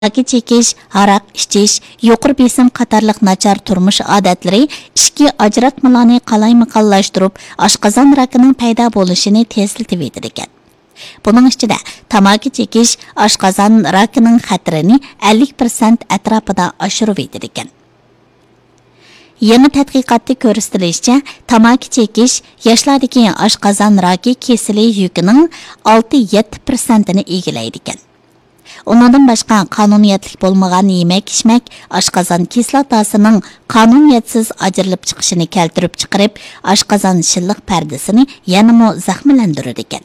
yoki chekish, aroq ichish, yuqori besim qatorliq nachar turmush odatlari ichki ajratmalarni qalaymiqonlashtirib, oshqozon rakining paydo bo'lishini tezlatib ekan. Buning ichida tamaki chekish oshqozon rakining xatarini 50% atrofida oshirib ekan. Yangi tadqiqotda ko'rsatilishicha, tamaki chekish yoshlardagi oshqozon raki kesili yukining 6-7% ni egallaydi ekan. Ondan başqa qonuniyatlik bo'lmagan yemek-içmek oshqozon kislotasining qonuniyatsiz ajrilib chiqishini keltirib chiqarib, oshqozon shilliq pardasini yanada zaxmlantirar ekan.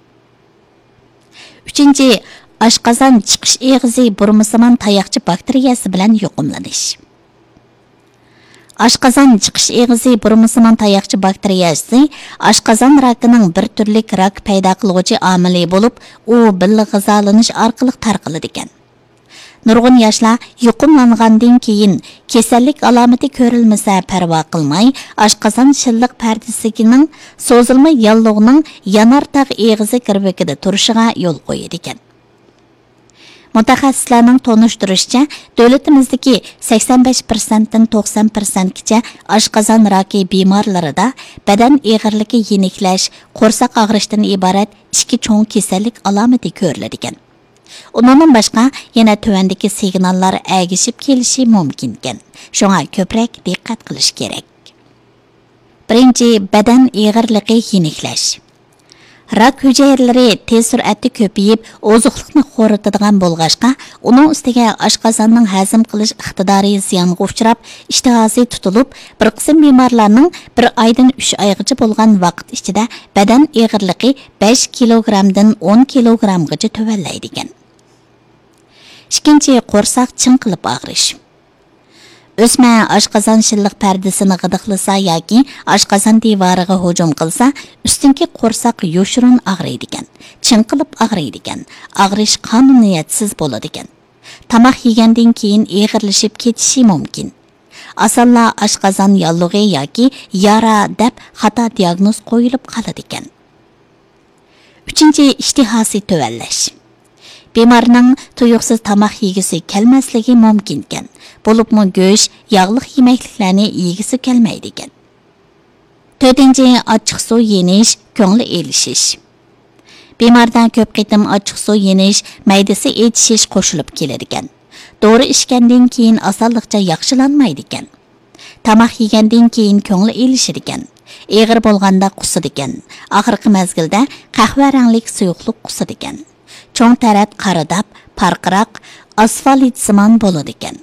3. Oshqozon chiqish eg'izi burmasimon tayoqcha bakteriyasi bilan yuqumlanish. Oshqozon chiqish eg'izi burmasimon tayoqcha bakteriyasi oshqozon rakining bir turlik rak paydo qiluvchi omili bo'lib, u billa g'izolanish orqali tarqaladi ekan. Nurg'un yoshlar yuqumlangandan keyin kasallik alomati ko'rilmasa parvo qilmay, oshqozon shilliq pardasining so'zilma yallig'ining yanartaq eg'izi kirbekida turishiga yo'l qo'yadi ekan. Mutaxassislarning tonishtirishicha, davlatimizdagi 85% dan 90%gacha oshqozon raki bemorlarida badan og'irligi, yeniklash, qo'rsoq og'rishidan iborat ikki cho'ng kasallik alomati ko'riladi ekan. Undan boshqa yana tuvandagi signallar agishib kelishi mumkin ekan. Shunga ko'proq diqqat qilish kerak. Birinchi, badan og'irligi, yeniklash. Rak hücrelari tez suratda ko'payib, oziqlikni xo'ritadigan bo'lg'ashqa, uning ustiga oshqozonning hazm qilish iqtidori ziyonga uchrab, ishtihosi tutilib, bir qism bemorlarning 1 oydan 3 oygacha bo'lgan vaqt ichida badan og'irligi 5 kilogramdan 10 kilogramgacha tuvallaydi ekan. Ikkinchi, qo'rsoq chinqilib og'rish. O'sma oshqozon shilliq pardasini g'idiqlasa yoki oshqozon devoriga hujum qilsa, ustinki qo'rsoq yoshirun og'riydi ekan, chinqilib og'riydi ekan, og'rish qonuniyatsiz bo'ladi ekan. Tamoq yegandan keyin eg'irlashib ketishi mumkin. Asalla oshqozon yallig'i yoki yara deb xato diagnoz qo'yilib qoladi ekan. 3. Ishtihosi tuvallash. Bemorning tuyuqsiz tamoq yegisi kelmasligi mumkin ekan. Bo'libmi go'sht, yog'li yemekliklarni yegisi kelmaydi ekan. 4. Ochiq suv yenish, ko'ngli elishish. Bemordan ko'p qitim ochiq suv yenish, maydasi echishish qo'shilib kelar ekan. Dori ichgandan keyin osonlikcha yaxshilanmaydi ekan. Tamoq yegandan keyin ko'ngli elishir ekan. Eg'ir bo'lganda qusadi ekan. Oxirgi mezgilda qahva ranglik suyuqlik qusadi ekan. Cho'ng tarat qaridab, parqiroq, asfaltsimon bo'ladi ekan.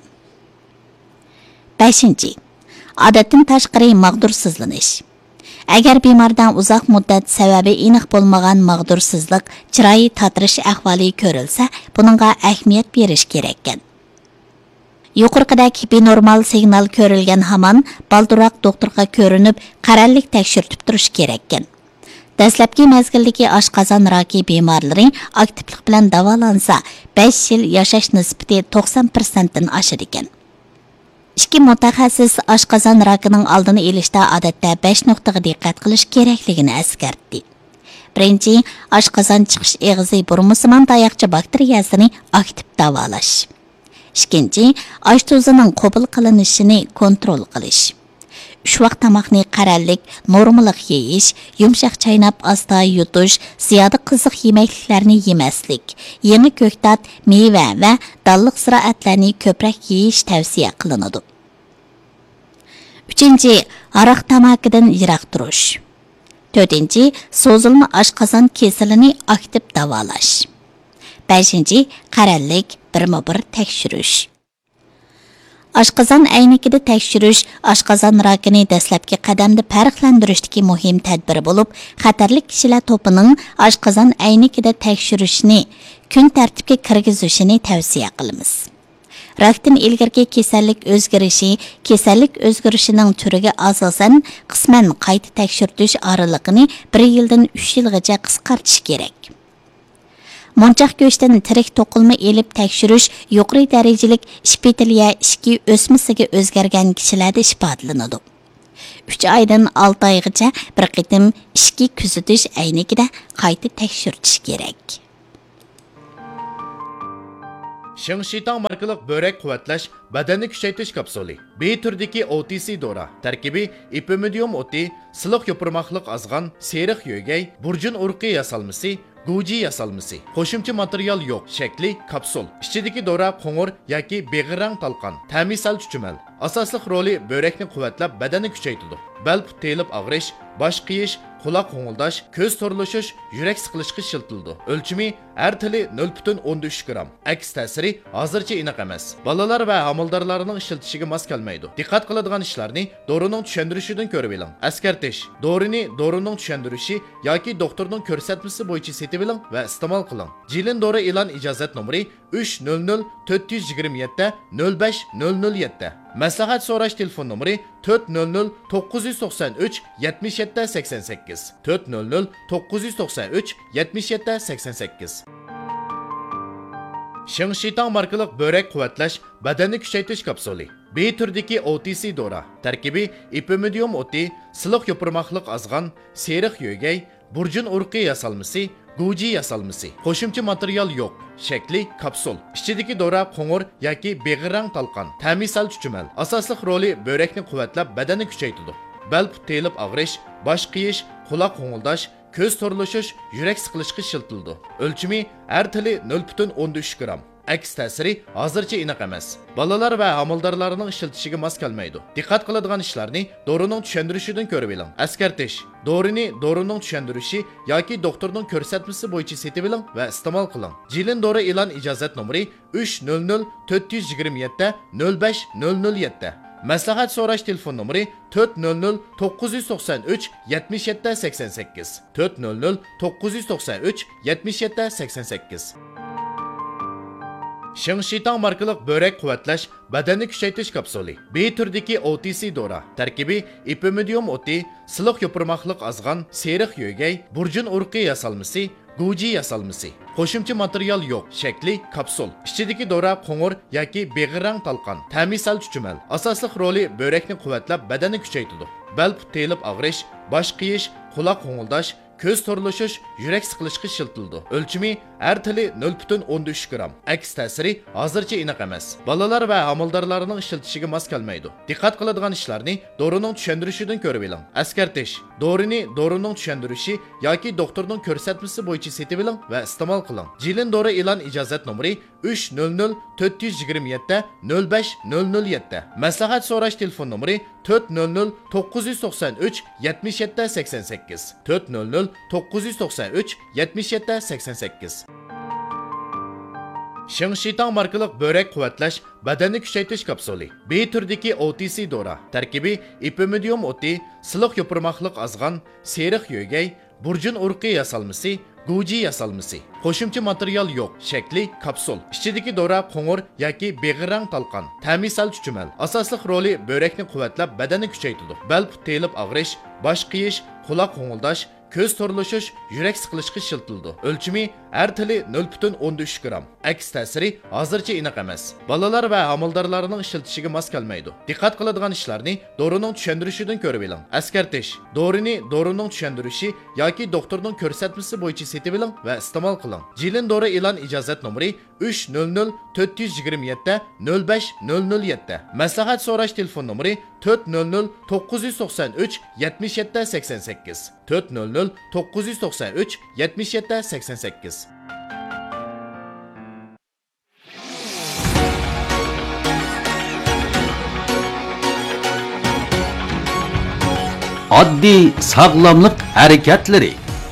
5. Odatdan tashqari mag'dursizlanish. Agar bemordan uzoq muddat sababi aniq bo'lmagan mag'dursizlik, chiroyi tatirish ahvoli ko'rilsa, buningga ahamiyat berish kerak ekan. Yuqorqidagi benormal signal ko'rilgan hamon balduroq doktorga ko'rinib, qarallik tekshirtib turish kerak ekan. Dastlabki mezgildagi oshqozon raki bemorlari aktivlik bilan davolansa, 5 yil yashash nisbati 90% dan oshar ekan. 2 mutaxassis oshqozon rakining oldini olishda odatda 5 nuqtaga diqqat qilish kerakligini eskartdi. Birinchi, oshqozon chiqish eg'izi burmasimon tayoqcha bakteriyasini aktiv davolash. Ikkinchi, osh tuzining qabul qilinishini kontrol qilish. 3 vaqt tamoqni qarallik, normalik yeyish, yumshoq chaynab asta yutish, ziyoda qiziq yemekliklarni yemaslik, yangi ko'ktat, meva va dalliq ziroatlarni ko'proq yeyish tavsiya qilinadi. 3. Aroq tamakidan yiroq turish. 4. So'zilma oshqozon kasalini aktiv davolash. 5. Qarallik, birma-bir tekshirish. Oshqozon aynigida tekshirish oshqozon rakini dastlabki qadamda farqlantirishdagi muhim tadbir bo'lib, xatarli kishilar to'pining oshqozon aynigida tekshirishni kun tartibga kirgizishini tavsiya qilamiz. Rakdan ilgirki kasallik o'zgarishining turiga asosan qisman qayta tekshirtish oralig'ini 1 yildan 3 yilgacha qisqartish kerak. Monchoq go'shtdan tirik to'qilma elib tekshirish yuqori darajalik shpitaliya ishki o'smasiga o'zgargan kishilarda ifodalanadi. 3 oydan 6 oygacha bir qitim ishki kuzatish aynigida qayta tekshirtish kerak. Shingshitang markalik börek quvvatlash, badanni kuchaytirish kapsuli. B turdagi OTC dora. Tarkibi ipimidium oti, siliq yopirmoqliq azg'an, seriq yo'gay, burjun urqi yasalmasi, guji yasalmasi. Qo'shimcha material yo'q, shakli kapsul. Ichidagi dora qo'ng'ir yoki beg'irang talqon. Ta'misal chuchumal. Asosli roli börekni quvvatlab, badanni kuchaytiradi. Bel put telib og'rish, bosh qiyish, quloq qo'ng'ildash, ko'z to'rlashish, yurak siqilishga shiltildi. O'lchimi har tili 0.13 gram. Aks ta'siri hozircha aniq emas. Bolalar va homildorlarning ishiltishiga mos kelmaydi. Diqqat qiladigan ishlarni dorining tushuntirishidan ko'rib oling. Askartish: dorining tushuntirishi yoki doktorning ko'rsatmasi bo'yicha setib oling va iste'mol qiling. Jilin dori e'lon ijozat nomeri 300 427 05007. Maslahat so'rash telefon nomeri 400 993 77 88. 400 993 77 88. Shingshitang markalik börek quvvatlash, badanni kuchaytirish kapsuli. B turdagi OTC dora. Tarkibi ipimidium oti, siliq yopirmoqliq azg'an, seriq yo'gay, burjun urqi yasalmasi, guji yasalmasi. Qo'shimcha material yo'q. Shakli kapsul. Ichidagi dora qo'ng'ir yoki beg'irang talqon. Ta'misal chuchumal. Asosli roli börekni quvvatlab, badanni kuchaytiradi. Bel put telib og'rish, bosh qiyish, quloq qo'ng'ildash, ko'z to'rlashish, yurak siqilishga shiltildi. O'lchimi har tili 0.13 gram. Aks ta'siri hozircha aniq emas. Bolalar va homildorlarning ishiltishiga mos kelmaydi. Diqqat qiladigan ishlarni dorining tushuntirishidan ko'rib oling. Askartish: dorining tushuntirishi yoki doktorning ko'rsatmasi bo'yicha setib oling va iste'mol qiling. Jilin dori e'lon ijozat nomeri 300 427 05007. Maslahat so'rash telefon nomeri 400 993 77 88. 400 993 77 88. Shingshitang markalik börek quvvatlash, badanni kuchaytirish kapsuli. B turdagi OTC dora. Tarkibi ipimidium oti, siliq yopirmoqliq azg'an, seriq yo'gay, burjun urqi yasalmasi, guji yasalmasi. Qo'shimcha material yo'q. Shakli kapsul. Ichidagi dora qo'ng'ir yoki beg'irang talqon. Ta'misal chuchumal. Asosli roli börekni quvvatlab, badanni kuchaytiradi. Bel put telib og'rish, bosh qiyish, quloq qo'ng'ildash, ko'z to'rlashish, yurak siqilishga shiltildi. O'lchimi har tili 0.13 gram. Aks ta'siri hozircha aniq emas. Bolalar va homildorlarning ishiltishiga mos kelmaydi. Diqqat qiladigan ishlarni dorining tushuntirishidan ko'rib oling. Askartish: dorining tushuntirishi yoki doktorning ko'rsatmasi bo'yicha setib oling va iste'mol qiling. Jilin dori e'lon ijozat nomeri 300 427 05007. Maslahat so'rash telefon nomeri 400 993 77 88. 400 993 77 88. Shingshitang markalik börek quvvatlash, badanni kuchaytirish kapsuli. B turdagi OTC dora. Tarkibi ipimidium oti, siliq yopirmoqliq azg'an, seriq yo'gay, burjun urqi yasalmasi, guji yasalmasi. Qo'shimcha material yo'q. Shakli kapsul. Ichidagi dora qo'ng'ir yoki beg'irang talqon. Ta'misal chuchumal. Asosli roli börekni quvvatlab, badanni kuchaytiradi. Bel put telib og'rish, bosh qiyish, quloq qo'ng'ildash, ko'z to'rlashish, yurak siqilishga shiltildi. O'lchimi har tili 0.13 gram. Aks ta'siri hozircha aniq emas. Bolalar va homildorlarning ishiltishiga mos kelmaydi. Diqqat qiladigan ishlarni dorining tushuntirishidan ko'rib oling. Askartish: dorining tushuntirishi yoki doktorning ko'rsatmasi bo'yicha setib oling va iste'mol qiling. Jilin dori e'lon ijozat nomeri 300 427 05007. Maslahat so'rash telefon nomeri 400 993 77 88. 400 993 77 88. Oddiy sog'lomlik harakatlari.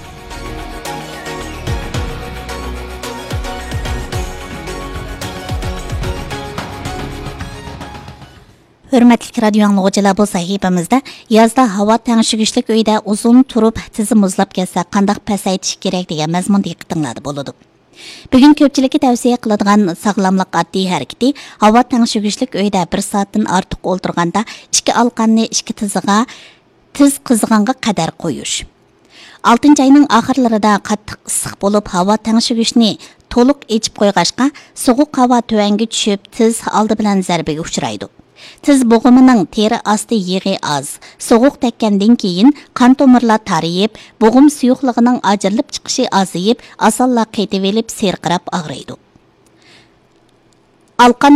Hürmetli radyo anlıqçılar, bu sahifamızda yazda hava tengşigişlik uyda uzun turup tizi muzlap kelsa qandaq pasaytish kerak degan mazmun diqqatinglarda bo'ladi. Bugun ko'pchilikka tavsiya qiladigan sog'lomlik oddiy harakati havo tengshigishlik uyda 1 soatdan ortiq o'ltirganda 2 alqanni 2 tiziga tiz qizg'anga qadar qo'yish. 6 ayning oxirlarida qattiq issiq bo'lib, havo tengshigishni to'liq echib qo'yg'ashqa sovuq havo tuvanga tushib, tiz oldi bilan zarbaga uchraydi. Tiz bo'g'imining teri osti yig'i oz. Sovuq tekkandan keyin qon tomirlar tariyib, bo'g'im suyuqligining ajrilib chiqishi ozayib, osonla qaytib elib serqirab og'riydi. Alqan